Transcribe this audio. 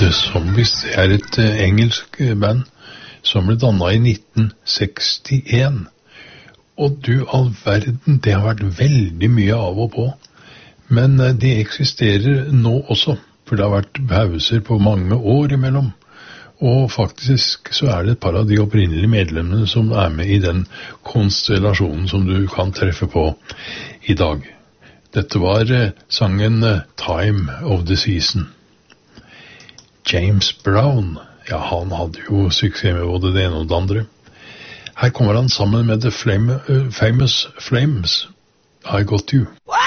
The Zombies, det et engelsk band som ble dannet i 1961. Og du all verden, det har vært veldig mye av og på. Men det eksisterer nå også, for det har vært pauser på mange år imellom. Og faktisk så det et par av de opprinnelige medlemmene som med i den konstellasjonen som du kan treffe på i dag. Dette var sangen Time of the Season. James Brown, ja, han hadde jo suksess med både det ene og det andre. Her kommer han sammen med The Famous Flames. I Got You. Wow!